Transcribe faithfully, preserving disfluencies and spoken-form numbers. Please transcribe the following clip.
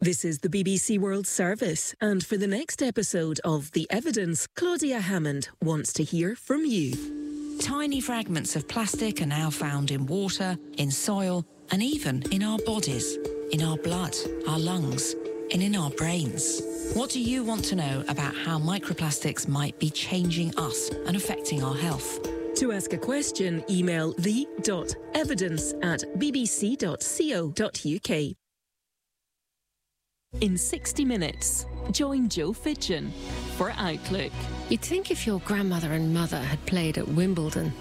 This is the B B C World Service, and for the next episode of The Evidence, Claudia Hammond wants to hear from you. Tiny fragments of plastic are now found in water, in soil, and even in our bodies, in our blood, our lungs, and in our brains. What do you want to know about how microplastics might be changing us and affecting our health? To ask a question, email the dot evidence at b b c dot co dot u k. In sixty minutes, join Joe Fitchin for Outlook. You'd think if your grandmother and mother had played at Wimbledon,